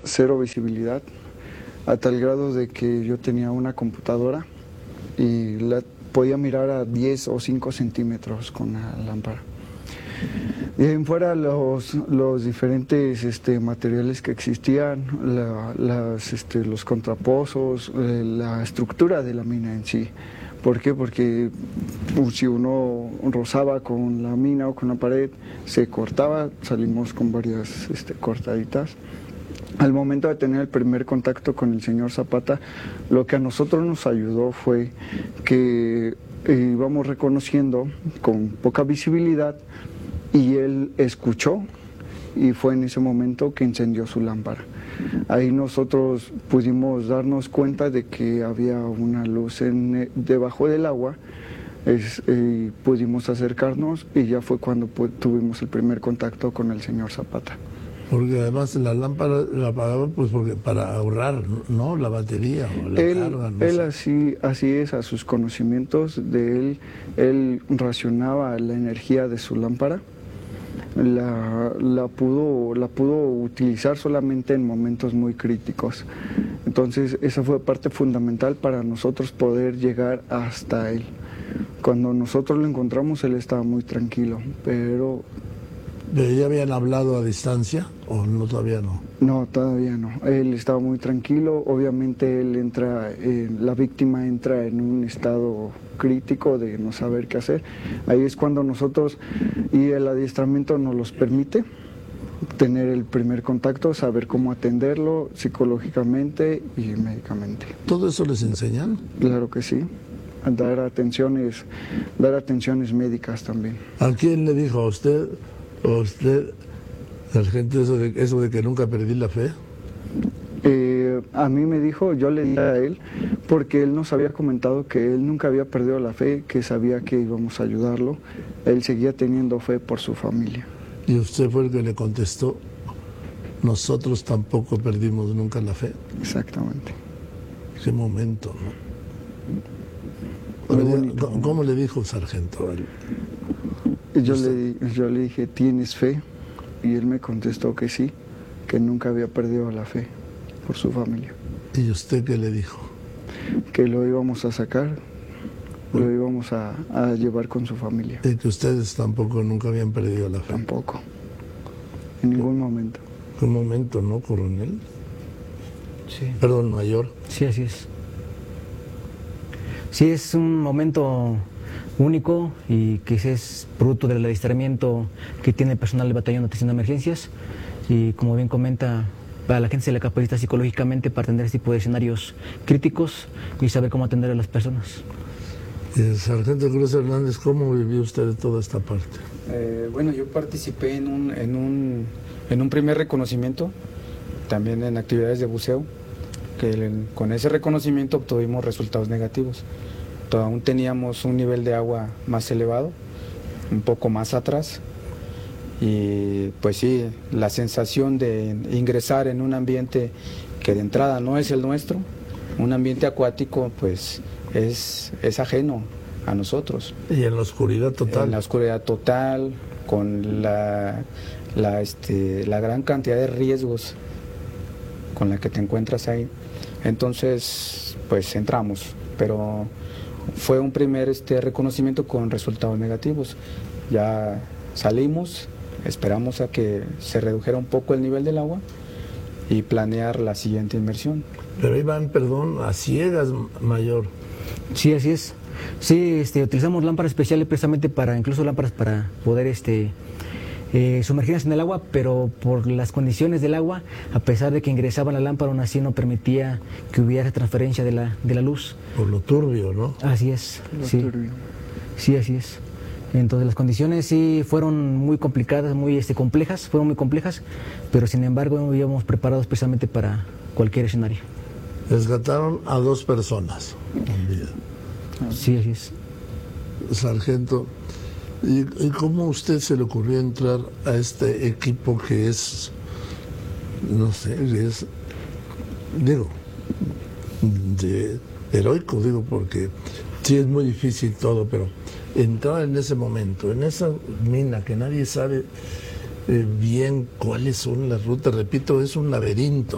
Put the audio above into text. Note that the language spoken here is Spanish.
cero visibilidad, a tal grado de que yo tenía una computadora y la podía mirar a 10 o 5 centímetros con la lámpara. Y en fuera los diferentes materiales que existían, los contrapozos, la estructura de la mina en sí. ¿Por qué? Porque si uno rozaba con la mina o con la pared, se cortaba, salimos con varias cortaditas. Al momento de tener el primer contacto con el señor Zapata, lo que a nosotros nos ayudó fue que íbamos reconociendo con poca visibilidad y él escuchó y fue en ese momento que encendió su lámpara. Ahí nosotros pudimos darnos cuenta de que había una luz debajo del agua, pudimos acercarnos y ya fue cuando tuvimos el primer contacto con el señor Zapata. Porque además la lámpara la apagaba pues para ahorrar, ¿no? La batería o la carga. No él sé. así es, a sus conocimientos de él racionaba la energía de su lámpara. La pudo utilizar solamente en momentos muy críticos. Entonces esa fue parte fundamental para nosotros poder llegar hasta él. Cuando nosotros lo encontramos él estaba muy tranquilo, pero... ¿De ya habían hablado a distancia o no, todavía no? No, todavía no. Él estaba muy tranquilo. Obviamente la víctima entra en un estado crítico de no saber qué hacer. Ahí es cuando nosotros, y el adiestramiento nos los permite, tener el primer contacto, saber cómo atenderlo psicológicamente y médicamente. ¿Todo eso les enseñan? Claro que sí. Dar atenciones médicas también. ¿A quién le dijo? ¿A usted, sargento, eso de que nunca perdí la fe? A mí me dijo, yo le dije a él, porque él nos había comentado que él nunca había perdido la fe, que sabía que íbamos a ayudarlo. Él seguía teniendo fe por su familia. Y usted fue el que le contestó, nosotros tampoco perdimos nunca la fe. Exactamente. Qué momento, ¿no? ¿Cómo le dijo, sargento? Yo le dije, ¿tienes fe? Y él me contestó que sí, que nunca había perdido la fe por su familia. ¿Y usted qué le dijo? Que lo íbamos a sacar, lo íbamos a llevar con su familia. Y que ustedes tampoco nunca habían perdido la fe. Tampoco, en ningún momento. ¿Qué momento, no, coronel? Sí. Perdón, mayor. Sí, así es. Sí, es un momento único y que es producto del adiestramiento que tiene el personal del batallón de atención de emergencias y, como bien comenta, para la gente se le capacita psicológicamente para atender este tipo de escenarios críticos y saber cómo atender a las personas. Sargento Cruz Hernández, ¿cómo vivió usted toda esta parte? Bueno, yo participé en un primer reconocimiento, también en actividades de buceo, que con ese reconocimiento obtuvimos resultados negativos. Aún teníamos un nivel de agua más elevado, un poco más atrás, y pues sí, la sensación de ingresar en un ambiente que de entrada no es el nuestro, un ambiente acuático, pues es ajeno a nosotros. Y en la oscuridad total. En la oscuridad total, con la gran cantidad de riesgos con la que te encuentras ahí. Entonces, pues entramos, pero fue un primer reconocimiento con resultados negativos. Ya salimos, esperamos a que se redujera un poco el nivel del agua y planear la siguiente inmersión. Pero iban, a ciegas, mayor. Sí, así es. Sí, utilizamos lámparas especiales precisamente incluso lámparas para poder sumergirnos en el agua, pero por las condiciones del agua, a pesar de que ingresaba la lámpara, aún así no permitía que hubiera transferencia de la luz. Por lo turbio, ¿no? Así es, sí. Sí, así es. Entonces las condiciones sí fueron muy complicadas, muy complejas, pero sin embargo íbamos preparados precisamente para cualquier escenario. Rescataron a 2 personas en vida. Sí, así es. Sargento, ¿y cómo a usted se le ocurrió entrar a este equipo que es, no sé, heroico, porque sí es muy difícil todo, pero entrar en ese momento, en esa mina que nadie sabe bien cuáles son las rutas, repito, es un laberinto.